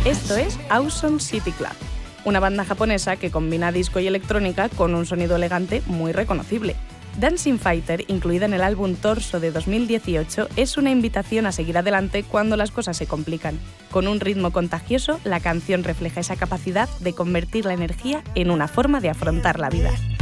Esto es Awesome City Club, una banda japonesa que combina disco y electrónica con un sonido elegante muy reconocible. Dancing Fighter, incluida en el álbum Torso de 2018, es una invitación a seguir adelante cuando las cosas se complican. Con un ritmo contagioso, la canción refleja esa capacidad de convertir la energía en una forma de afrontar la vida.